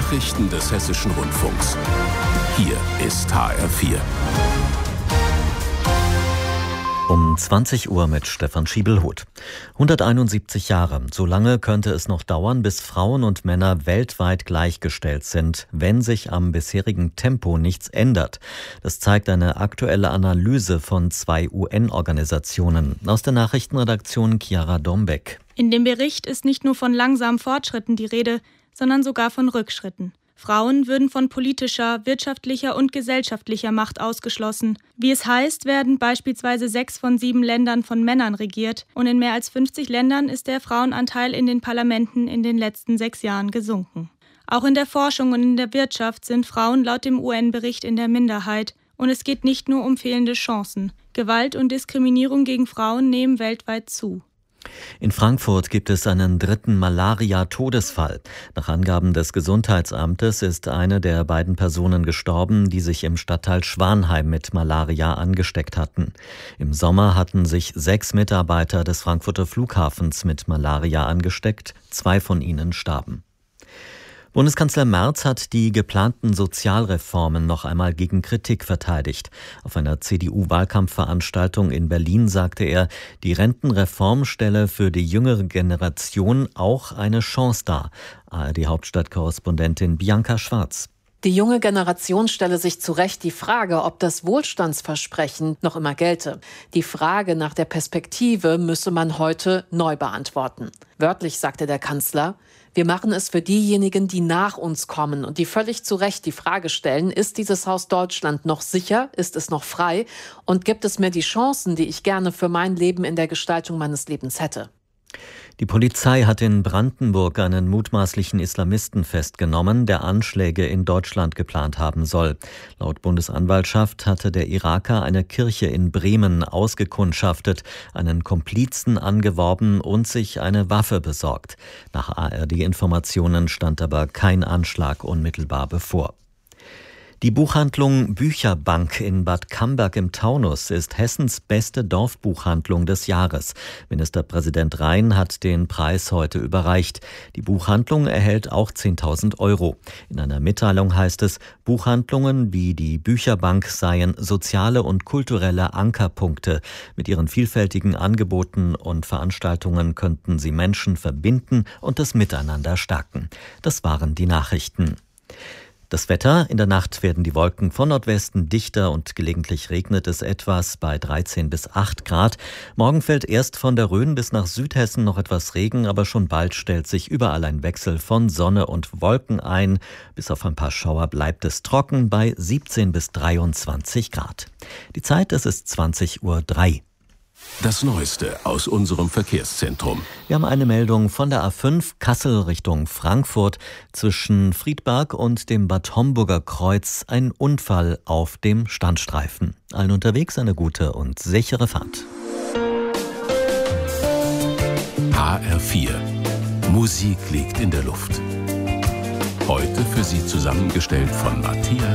Nachrichten des Hessischen Rundfunks. Hier ist HR4. Um 20 Uhr mit Stefan Schiebelhuth. 171 Jahre. So lange könnte es noch dauern, bis Frauen und Männer weltweit gleichgestellt sind, wenn sich am bisherigen Tempo nichts ändert. Das zeigt eine aktuelle Analyse von 2 UN-Organisationen. Aus der Nachrichtenredaktion Chiara Dombeck. In dem Bericht ist nicht nur von langsamen Fortschritten die Rede, sondern sogar von Rückschritten. Frauen würden von politischer, wirtschaftlicher und gesellschaftlicher Macht ausgeschlossen. Wie es heißt, werden beispielsweise 6 von 7 Ländern von Männern regiert und in mehr als 50 Ländern ist der Frauenanteil in den Parlamenten in den letzten 6 Jahren gesunken. Auch in der Forschung und in der Wirtschaft sind Frauen laut dem UN-Bericht in der Minderheit. Und es geht nicht nur um fehlende Chancen. Gewalt und Diskriminierung gegen Frauen nehmen weltweit zu. In Frankfurt gibt es einen 3. Malaria-Todesfall. Nach Angaben des Gesundheitsamtes ist eine der beiden Personen gestorben, die sich im Stadtteil Schwanheim mit Malaria angesteckt hatten. Im Sommer hatten sich 6 Mitarbeiter des Frankfurter Flughafens mit Malaria angesteckt. 2 von ihnen starben. Bundeskanzler Merz hat die geplanten Sozialreformen noch einmal gegen Kritik verteidigt. Auf einer CDU-Wahlkampfveranstaltung in Berlin sagte er, die Rentenreform stelle für die jüngere Generation auch eine Chance dar. ARD-Hauptstadtkorrespondentin Bianca Schwarz. Die junge Generation stelle sich zu Recht die Frage, ob das Wohlstandsversprechen noch immer gelte. Die Frage nach der Perspektive müsse man heute neu beantworten. Wörtlich sagte der Kanzler: Wir machen es für diejenigen, die nach uns kommen und die völlig zu Recht die Frage stellen, ist dieses Haus Deutschland noch sicher, ist es noch frei und gibt es mir die Chancen, die ich gerne für mein Leben in der Gestaltung meines Lebens hätte. Die Polizei hat in Brandenburg einen mutmaßlichen Islamisten festgenommen, der Anschläge in Deutschland geplant haben soll. Laut Bundesanwaltschaft hatte der Iraker eine Kirche in Bremen ausgekundschaftet, einen Komplizen angeworben und sich eine Waffe besorgt. Nach ARD-Informationen stand aber kein Anschlag unmittelbar bevor. Die Buchhandlung Bücherbank in Bad Camberg im Taunus ist Hessens beste Dorfbuchhandlung des Jahres. Ministerpräsident Rhein hat den Preis heute überreicht. Die Buchhandlung erhält auch 10.000 Euro. In einer Mitteilung heißt es, Buchhandlungen wie die Bücherbank seien soziale und kulturelle Ankerpunkte. Mit ihren vielfältigen Angeboten und Veranstaltungen könnten sie Menschen verbinden und das Miteinander stärken. Das waren die Nachrichten. Das Wetter: In der Nacht werden die Wolken von Nordwesten dichter und gelegentlich regnet es etwas bei 13 bis 8 Grad. Morgen fällt erst von der Rhön bis nach Südhessen noch etwas Regen, aber schon bald stellt sich überall ein Wechsel von Sonne und Wolken ein. Bis auf ein paar Schauer bleibt es trocken bei 17 bis 23 Grad. Die Zeit, es ist 20:03 Uhr. Das Neueste aus unserem Verkehrszentrum. Wir haben eine Meldung von der A5 Kassel Richtung Frankfurt. Zwischen Friedberg und dem Bad Homburger Kreuz ein Unfall auf dem Standstreifen. Allen unterwegs eine gute und sichere Fahrt. HR4. Musik liegt in der Luft. Heute für Sie zusammengestellt von Matthias